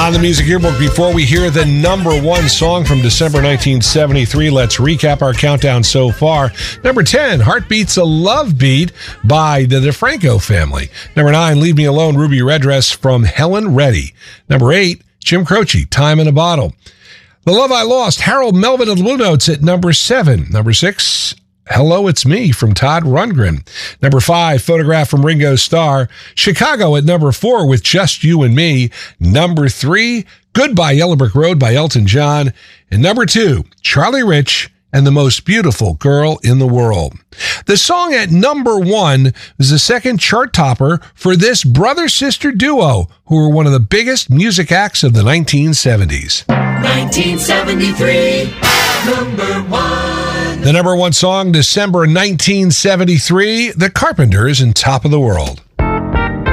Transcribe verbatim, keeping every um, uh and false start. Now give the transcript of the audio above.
On the Music Yearbook, before we hear the number one song from December nineteen seventy-three, let's recap our countdown so far. Number ten, Heartbeat's a Love Beat by the DeFranco family. Number nine, Leave Me Alone, Ruby Red Dress from Helen Reddy. Number eight, Jim Croce, Time in a Bottle. The Love I Lost, Harold Melvin and the Blue Notes at number seven. Number six, Hello, It's Me from Todd Rundgren. Number five, Photograph from Ringo Starr. Chicago at number four with Just You and Me. Number three, Goodbye Yellow Brick Road by Elton John. And number two, Charlie Rich and the Most Beautiful Girl in the World. The song at number one was the second chart topper for this brother-sister duo, who were one of the biggest music acts of the nineteen seventies. nineteen seventy-three, number one. The number one song, December nineteen seventy-three, The Carpenters and Top of the World.